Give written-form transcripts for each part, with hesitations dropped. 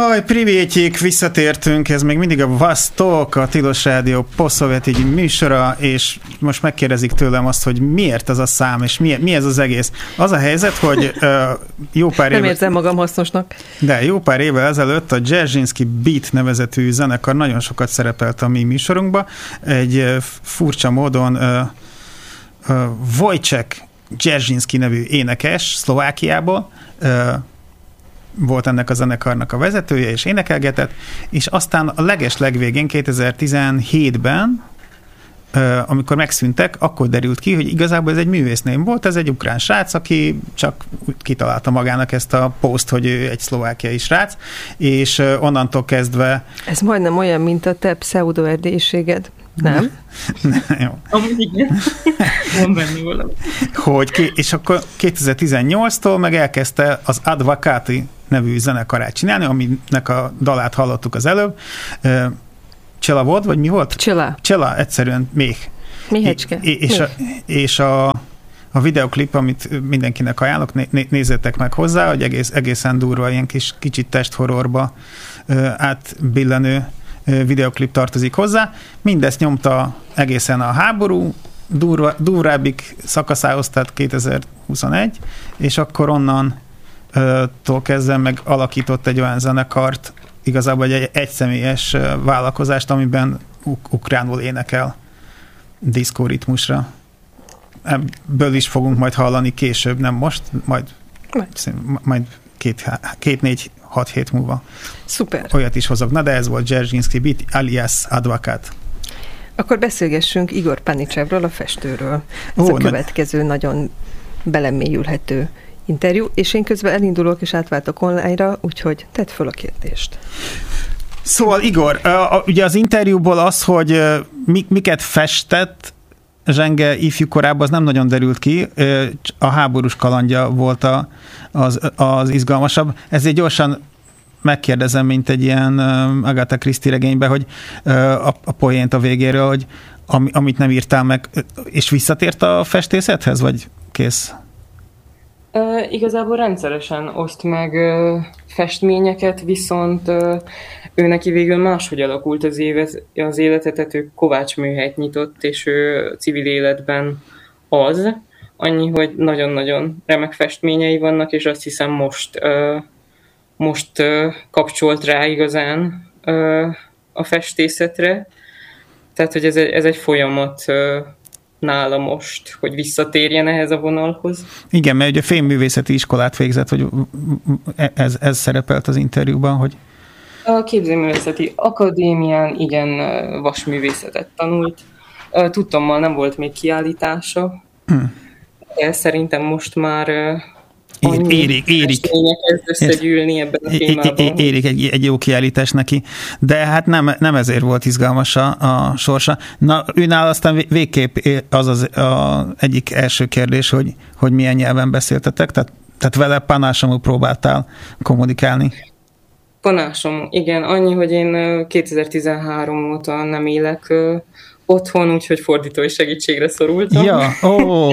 Jaj, privétjék, visszatértünk, ez még mindig a Vostok, a Tilos Rádió posztszovjeti műsora, és most megkérdezik tőlem azt, hogy miért az a szám, és mi ez az egész. Az a helyzet, hogy jó pár nem érzem magam hasznosnak. De jó pár évvel ezelőtt a Dzerzsinszky Beat nevezetű zenekar nagyon sokat szerepelt a mi műsorunkba. Egy furcsa módon Wojciech Dzerzsinszky nevű énekes Szlovákiából volt ennek a zenekarnak a vezetője, és énekelgetett, és aztán a legvégén 2017-ben, amikor megszűntek, akkor derült ki, hogy igazából ez egy művésznév volt, ez egy ukrán srác, aki csak kitalálta magának ezt a poszt, hogy ő egy szlovákiai srác, és onnantól kezdve... Ez majdnem olyan, mint a te pseudo-erdélységed. Nem? Jó. Amúgy igen. Van benne valami. És akkor 2018-tól meg elkezdte az Advocati nevű zenekarát csinálni, aminek a dalát hallottuk az előbb. Csela volt, vagy mi volt? Csela, egyszerűen még. Méhecske. És a videoklip, amit mindenkinek ajánlok, nézzétek meg hozzá, hogy egészen durva, ilyen kicsit testhorrorba átbillenő videoklip tartozik hozzá. Mindezt nyomta egészen a háború durvábbik szakaszához, tehát 2021, és akkor onnantól kezdve meg alakított egy olyan zenekart, igazából egy egyszemélyes vállalkozást, amiben ukránul énekel diszkóritmusra. Ebből is fogunk majd hallani később, nem most, majd 2-4-6 hét múlva. Szuper. Olyat is hozok. Na, de ez volt Dzerzsinszky Beat alias Advocát. Akkor beszélgessünk Igor Panicsevről, a festőről. Ez a következő nagyon belemélyülhető interjú, és én közben elindulok és átváltok online-ra, úgyhogy tedd föl a kérdést. Szóval Igor, ugye az interjúból az, hogy miket festett Zsenge ifjú korában, az nem nagyon derült ki, a háborús kalandja volt az izgalmasabb. Ezért gyorsan megkérdezem, mint egy ilyen Agatha Christie regényben, hogy a poént a végéről, hogy amit nem írtál meg, és visszatért a festészethez, vagy kész? Igazából rendszeresen oszt meg festményeket, viszont ő neki végül máshogy alakult az élete, tehát ő Kovács műhelyt nyitott, és ő civil életben az. Annyi, hogy nagyon-nagyon remek festményei vannak, és azt hiszem most kapcsolt rá igazán a festészetre. Tehát, hogy ez egy folyamat nála most, hogy visszatérjen ehhez a vonalhoz. Igen, mert ugye fémművészeti iskolát végzett, hogy ez szerepelt az interjúban, hogy... A Képzőművészeti Akadémián igen vasművészetet tanult. Tudtommal nem volt még kiállítása. De szerintem most már érik kezd összegyűlni ebben a témában. Érik egy jó kiállítás neki. De hát nem ezért volt izgalmas a sorsa. Na, őnál aztán végképp az egyik első kérdés, hogy milyen nyelven beszéltetek, tehát vele Panásomú próbáltál kommunikálni. Panásomú, igen. Annyi, hogy én 2013 óta nem élek otthon, úgyhogy fordítói segítségre szorultam. Ja, ó!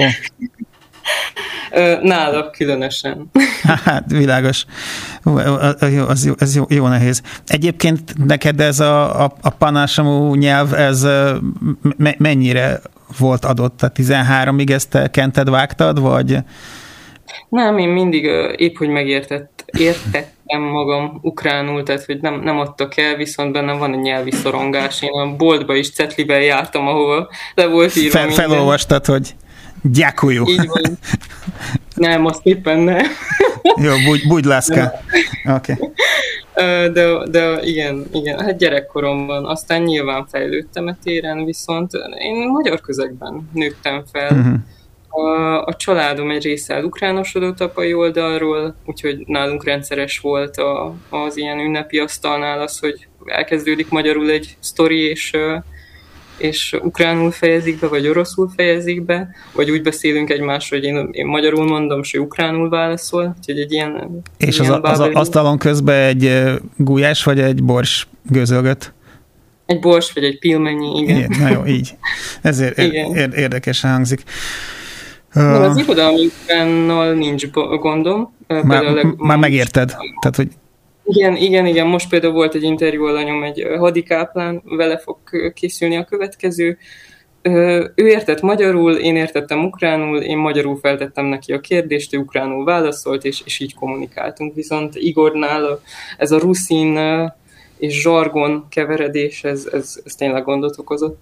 Nála különösen. Hát, világos. Ez jó nehéz. Egyébként neked ez a Panásomú nyelv, ez mennyire volt adott? Tehát 13-ig ezt te kented, vágtad, vagy? Nem, én mindig épp, hogy értettem magam ukránul, tehát hogy nem adtak el, viszont bennem van egy nyelvi szorongás. Én a boltba is cetlivel jártam, ahova le volt írva minden. Felolvastad, hogy gyákuljú. Így van. Nem, azt éppen ne. Jó, bugylászka. Oké. De igen, hát gyerekkoromban. Aztán nyilván fejlődtem a téren, viszont én magyar közegben nőttem fel. Uh-huh. A családom egy része ukránosodott apai oldalról, úgyhogy nálunk rendszeres volt az ilyen ünnepi asztalnál az, hogy elkezdődik magyarul egy sztori, és ukránul fejezik be, vagy oroszul fejezik be, vagy úgy beszélünk egymásról, hogy én magyarul mondom, és ő ukránul válaszol, úgyhogy egy ilyen... És az asztalon közben egy gulyás, vagy egy bors gőzölgött? Egy bors, vagy egy pilmennyi, igen. Na jó, így. Ezért érdekesen hangzik. Az irodalmi ukránnal nincs gondom. Már megérted? Tehát, hogy Igen, most például volt egy interjú alanyom egy hadikáplán, vele fog készülni a következő. Ő értett magyarul, én értettem ukránul, én magyarul feltettem neki a kérdést, ő ukránul válaszolt, és így kommunikáltunk. Viszont Igornál ez a ruszin és zsargon keveredés, ez tényleg gondot okozott.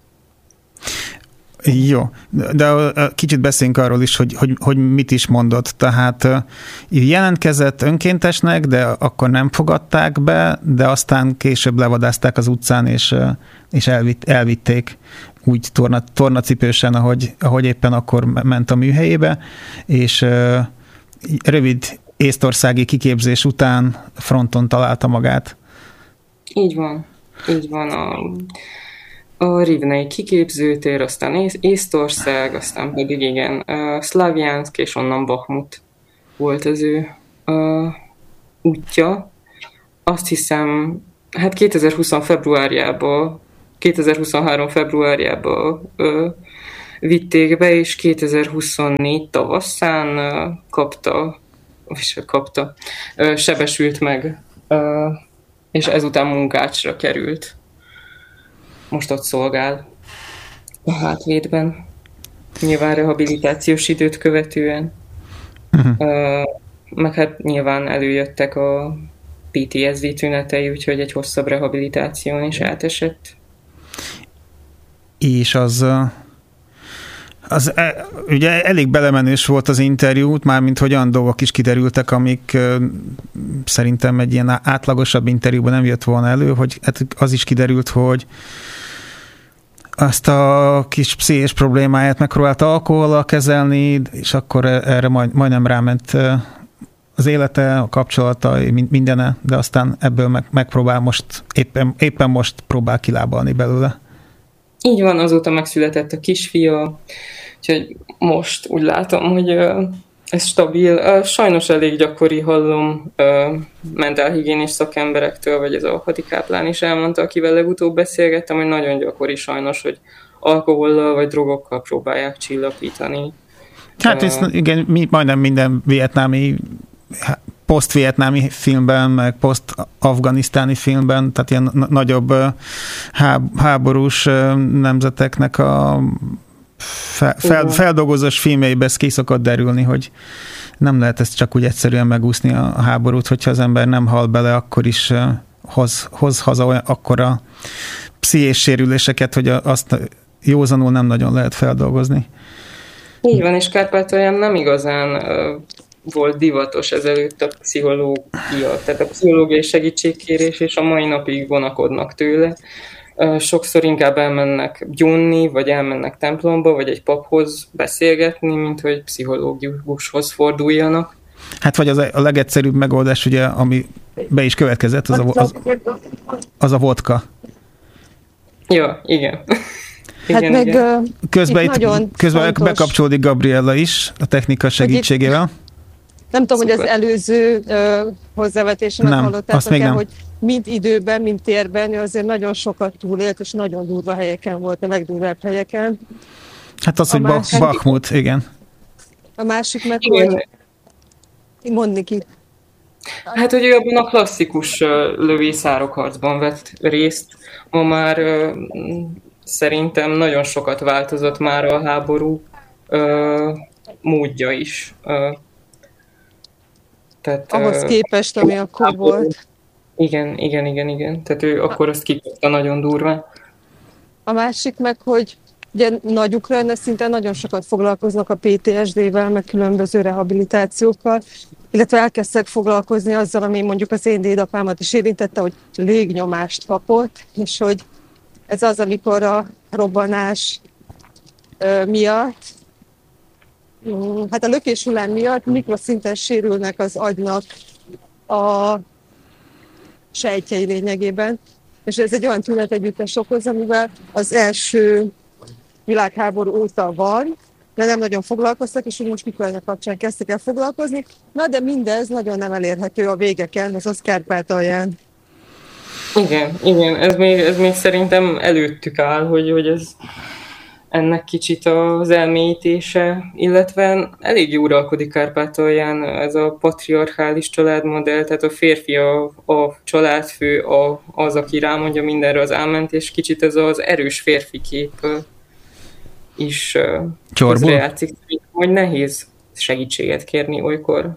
Jó, de kicsit beszéljünk arról is, hogy mit is mondott. Tehát jelentkezett önkéntesnek, de akkor nem fogadták be, de aztán később levadázták az utcán, és elvitték úgy tornacipősen, ahogy éppen akkor ment a műhelyébe, és rövid észtországi kiképzés után fronton találta magát. Így van. A Rivnei kiképzőtér, aztán Észtország, aztán pedig igen, Szlavjánszk, és onnan Bakhmut volt az ő útja. Azt hiszem, hát 2023 februárjában vitték be, és 2024 tavaszán sebesült meg, és ezután munkácsra került. Most ott szolgál a Hátvédben, nyilván rehabilitációs időt követően. Meg hát nyilván előjöttek a PTSD tünetei, úgyhogy egy hosszabb rehabilitáción is átesett. És az ugye elég belemenős volt az interjút, mármint hogy olyan dolgok is kiderültek, amik szerintem egy ilyen átlagosabb interjúban nem jött volna elő, hogy az is kiderült, hogy azt a kis pszichés problémáját megpróbálta alkohollal kezelni, és akkor erre majdnem ráment az élete, a kapcsolata, mindene, de aztán ebből megpróbál most, éppen most próbál kilábalni belőle. Így van, azóta megszületett a kisfia, úgyhogy most úgy látom, hogy ez stabil. Sajnos elég gyakori, hallom mentálhigiénés szakemberektől, vagy ez a hadikáplán is elmondta, akivel legutóbb beszélgettem, hogy nagyon gyakori sajnos, hogy alkohollal vagy drogokkal próbálják csillapítani. Hát ez igen, majdnem minden vietnámi, poszt-vietnámi filmben, meg poszt-afganisztáni filmben, tehát ilyen nagyobb háborús nemzeteknek a feldolgozós filmjeiben ez ki szokott derülni, hogy nem lehet ezt csak úgy egyszerűen megúszni a háborút, hogyha az ember nem hal bele, akkor is hoz haza akkora pszichés sérüléseket, hogy azt józanul nem nagyon lehet feldolgozni. Így van, és Kárpátalján nem igazán volt divatos ezelőtt a pszichológia, tehát a pszichológiai segítségkérés, és a mai napig vonakodnak tőle. Sokszor inkább elmennek gyónni, vagy elmennek templomba, vagy egy paphoz beszélgetni, mint hogy pszichológushoz forduljanak. Hát vagy a legegyszerűbb megoldás, ugye, ami be is következett, az a vodka. Ja, igen. Hát igen, meg igen. Közben bekapcsolódik Gabriella is a technika segítségével. Nem tudom, hogy az előző hozzávetésemet hallottátok-e, hogy mind időben, mind térben ő azért nagyon sokat túlélt, és nagyon durva helyeken volt, a legdurvább helyeken. Hát az, hogy Bakhmut, igen. A másik meg, hogy mondni ki. Hát, hogy ő abban a klasszikus lövészárokharcban vett részt. Ma már szerintem nagyon sokat változott már a háború módja is. Tehát, ahhoz képest, ami akkor volt. Igen. Tehát ő akkor azt kikapta nagyon durva. A másik meg, hogy ugye Nagy-Ukrajna szinten nagyon sokat foglalkoznak a PTSD-vel, meg különböző rehabilitációkkal, illetve elkezdtek foglalkozni azzal, ami mondjuk az én dédapámat is érintette, hogy légnyomást kapott, és hogy ez az, amikor a robbanás miatt, hát a lökéshullám miatt mikroszinten sérülnek az agynak a sejtjei lényegében, és ez egy olyan tünetegyüttes okoz, amivel az első világháború óta van, de nem nagyon foglalkoztak, és úgy most Ukrajna kapcsán kezdtek el foglalkozni. Na, de mindez nagyon nem elérhető a végeken, az Kárpátalján. Igen, ez még szerintem előttük áll, hogy ennek kicsit az elmélyítése, illetve elég uralkodik Kárpátalján ez a patriarchális családmodell, tehát a férfi a családfő, az, aki rámondja mindenre az áment, és kicsit ez az erős férfi kép is közrejátszik, hogy nehéz segítséget kérni olykor.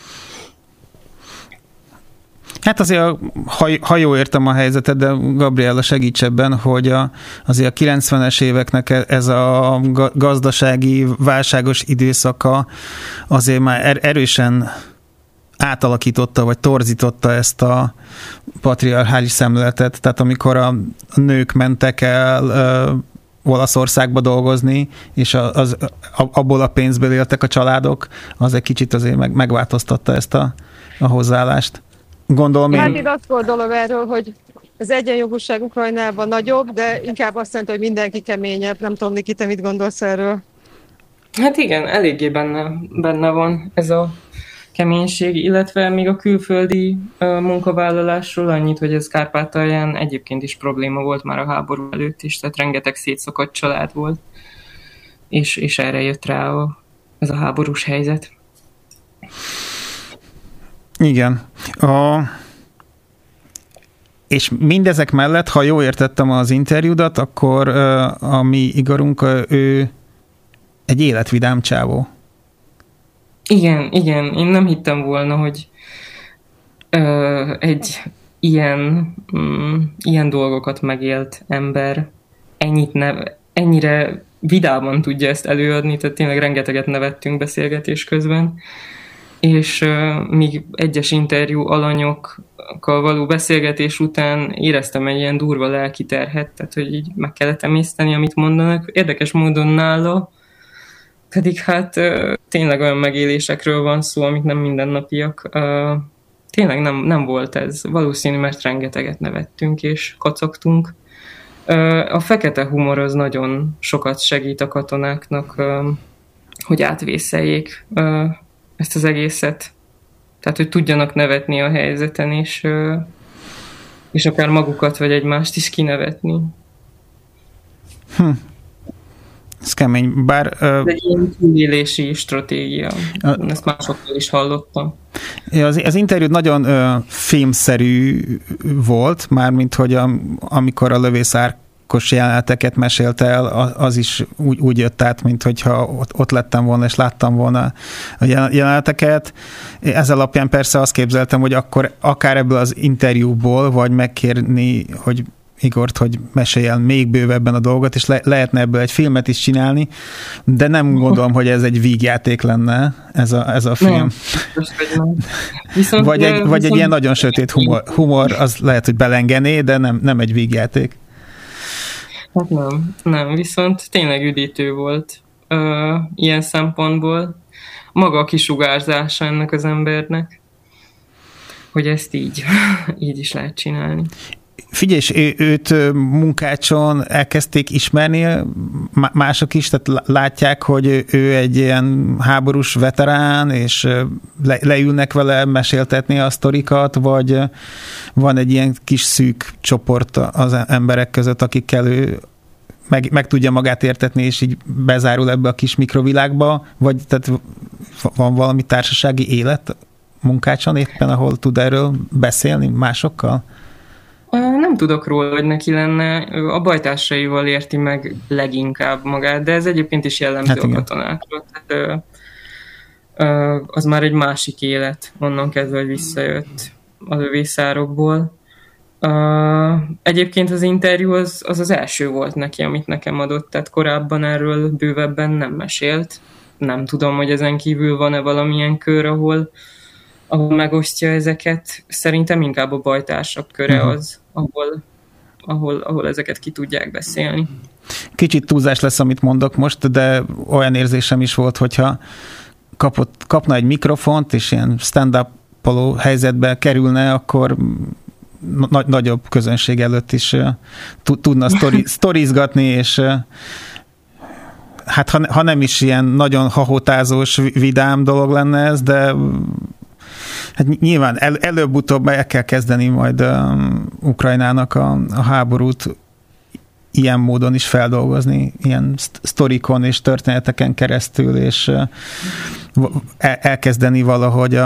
Hát azért, ha jól értem a helyzetet, de Gabriella segíts ebben, hogy azért a 90-es éveknek ez a gazdasági válságos időszaka azért már erősen átalakította, vagy torzította ezt a patriarchális szemléletet. Tehát amikor a nők mentek el Olaszországba dolgozni, és abból a pénzből éltek a családok, az egy kicsit azért megváltoztatta ezt a hozzáállást. Gondolom én... Hát én azt gondolom erről, hogy az egyenjogúság Ukrajnában nagyobb, de inkább azt jelenti, hogy mindenki keményebb. Nem tudom, Niki, te mit gondolsz erről? Hát igen, eléggé benne van ez a keménység, illetve még a külföldi munkavállalásról annyit, hogy ez Kárpátalján egyébként is probléma volt már a háború előtt is, tehát rengeteg szétszakadt család volt, és erre jött rá ez a háborús helyzet. Igen. És mindezek mellett, ha jól értettem az interjúdat, akkor a mi Igorunk, ő egy életvidám csávó. Igen. Én nem hittem volna, hogy egy ilyen dolgokat megélt ember ennyire vidáman tudja ezt előadni, tehát tényleg rengeteget nevettünk beszélgetés közben, és míg egyes interjú alanyokkal való beszélgetés után éreztem egy ilyen durva lelki terhet, tehát hogy így meg kellett emészteni, amit mondanak. Érdekes módon nála pedig hát tényleg olyan megélésekről van szó, amik nem mindennapiak. Tényleg nem volt ez. Valószínű, mert rengeteget nevettünk és kacagtunk. A fekete humor az nagyon sokat segít a katonáknak, hogy átvészeljék ezt az egészet. Tehát, hogy tudjanak nevetni a helyzeten, és akár magukat vagy egymást is kinevetni. Ez kemény, bár... Ez egy ilyen túlélési stratégia. Ezt másoktól is hallottam. Az interjú nagyon filmszerű volt, mármint, hogy amikor a lövészárkos jeleneteket mesélte el, az is úgy jött át, mint hogyha ott lettem volna, és láttam volna a jeleneteket. Ez alapján persze azt képzeltem, hogy akkor akár ebből az interjúból, vagy megkérni, hogy Igort, hogy meséljen még bővebben a dolgot, és lehetne ebből egy filmet is csinálni, de nem gondolom, hogy ez egy vígjáték lenne, ez a film. Viszont, vagy egy ilyen nagyon sötét humor, az lehet, hogy belengené, de nem egy vígjáték. Hát nem, viszont tényleg üdítő volt ilyen szempontból. Maga a kisugárzása ennek az embernek, hogy ezt így is lehet csinálni. Figyelj, és őt Munkácson elkezdték ismerni mások is, tehát látják, hogy ő egy ilyen háborús veterán, és leülnek vele meséltetni a sztorikat, vagy van egy ilyen kis szűk csoport az emberek között, akikkel ő meg tudja magát értetni, és így bezárul ebbe a kis mikrovilágba, vagy tehát van valami társasági élet Munkácson éppen, ahol tud erről beszélni másokkal? Nem tudok róla, hogy neki lenne. A bajtársaival érti meg leginkább magát, de ez egyébként is jellemző a katonákra. Tehát, az már egy másik élet, onnan kezdve, hogy visszajött a lövészárokból. Egyébként az interjú az első volt neki, amit nekem adott, tehát korábban erről bővebben nem mesélt. Nem tudom, hogy ezen kívül van-e valamilyen kör, ahol megosztja ezeket. Szerintem inkább a bajtársak köre az, ahol ezeket ki tudják beszélni. Kicsit túlzás lesz, amit mondok most, de olyan érzésem is volt, hogyha kapna egy mikrofont, és ilyen stand-up-oló helyzetbe kerülne, akkor nagyobb közönség előtt is tudna sztorizgatni, és hát ha nem is ilyen nagyon hahotázós, vidám dolog lenne ez, de hát nyilván előbb-utóbb el kell kezdeni majd Ukrajnának a háborút, ilyen módon is feldolgozni, ilyen sztorikon és történeteken keresztül, és elkezdeni valahogy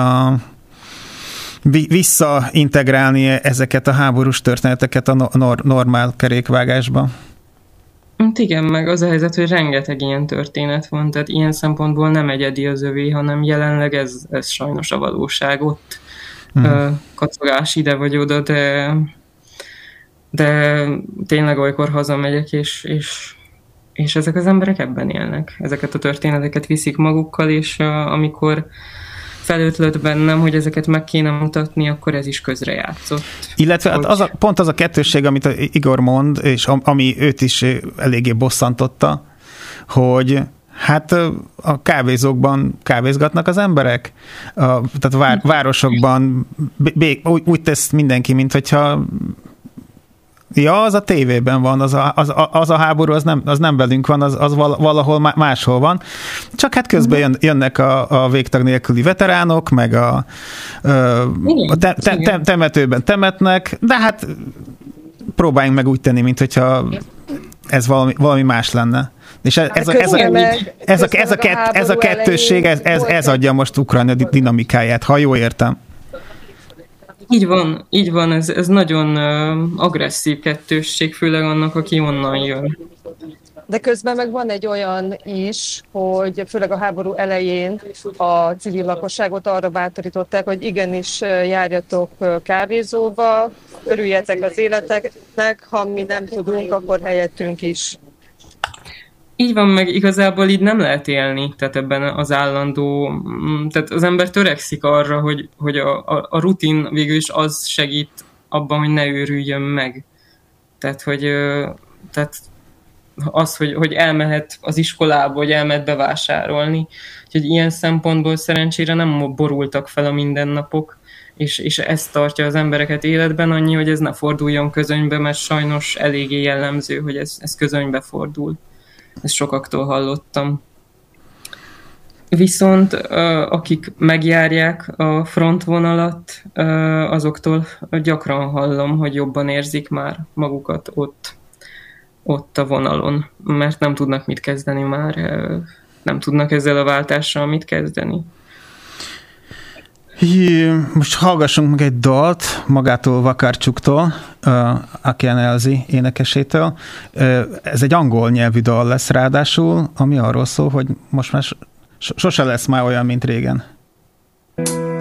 visszaintegrálni ezeket a háborús történeteket a normál kerékvágásba. Igen, meg az a helyzet, hogy rengeteg ilyen történet van, tehát ilyen szempontból nem egyedi az övé, hanem jelenleg ez sajnos a valóság ott. Kacogás ide vagy oda, de tényleg olykor hazamegyek, és ezek az emberek ebben élnek. Ezeket a történeteket viszik magukkal, és amikor felötlött bennem, hogy ezeket meg kéne mutatni, akkor ez is közrejátszott. Illetve hogy... hát pont az a kettősség, amit Igor mond, és ami őt is eléggé bosszantotta, hogy hát a kávézókban kávézgatnak az emberek, tehát városokban úgy tesz mindenki, mint hogyha az a tévében van, az a háború, az nem velünk van, az valahol máshol van. Csak hát közben jönnek a végtag nélküli veteránok, meg a temetőben temetnek, de hát próbáljunk meg úgy tenni, mint hogyha ez valami más lenne. És ez a kettősség, ez adja most Ukrajna dinamikáját, ha jól értem. Így van, ez nagyon agresszív kettősség, főleg annak, aki onnan jön. De közben meg van egy olyan is, hogy főleg a háború elején a civil lakosságot arra bátorították, hogy igenis járjatok kávézóba, örüljetek az életeknek, ha mi nem tudunk, akkor helyettünk is. Így van, meg igazából így nem lehet élni, tehát ebben az állandó, tehát az ember törekszik arra, hogy a rutin végül is az segít abban, hogy ne őrüljön meg. Tehát, hogy elmehet az iskolába, hogy elmehet bevásárolni. Úgyhogy ilyen szempontból szerencsére nem borultak fel a mindennapok, és ez tartja az embereket életben, annyi, hogy ez ne forduljon közönybe, mert sajnos eléggé jellemző, hogy ez közönybe fordul. Ezt sokaktól hallottam. Viszont akik megjárják a frontvonalat, azoktól gyakran hallom, hogy jobban érzik már magukat ott a vonalon, mert nem tudnak mit kezdeni már, nem tudnak ezzel a váltással mit kezdeni. Most hallgassunk meg egy dalt magától Vakarcsuktól, Akian Elzi énekesétől. Ez egy angol nyelvű dal lesz ráadásul, ami arról szól, hogy most már sose lesz már olyan, mint régen.